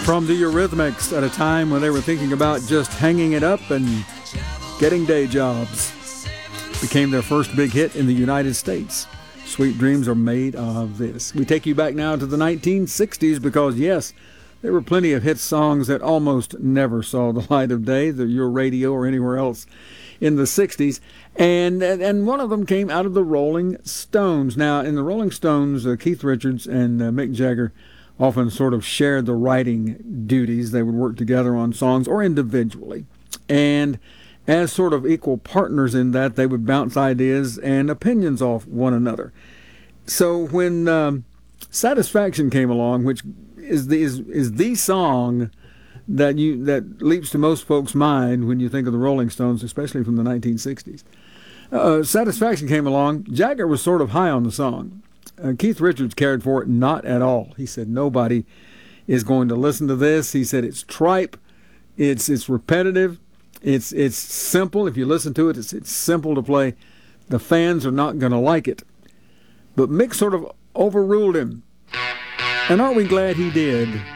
From the Eurythmics at a time when they were thinking about just hanging it up and getting day jobs. Became their first big hit in the United States. Sweet Dreams Are Made of This. We take you back now to the 1960s because, yes, there were plenty of hit songs that almost never saw the light of day, your radio or anywhere else in the 60s. And one of them came out of the Rolling Stones. Now, in the Rolling Stones, Keith Richards and Mick Jagger often sort of shared the writing duties. They would work together on songs or individually. And as sort of equal partners in that, they would bounce ideas and opinions off one another. So when Satisfaction came along, which is the song that leaps to most folks' mind when you think of the Rolling Stones, especially from the 1960s. Satisfaction came along. Jagger was sort of high on the song. Keith Richards cared for it not at all. He said nobody is going to listen to this. He said it's tripe, it's repetitive, it's simple. If you listen to it, it's simple to play. The fans are not going to like it. But Mick sort of overruled him. And aren't we glad he did?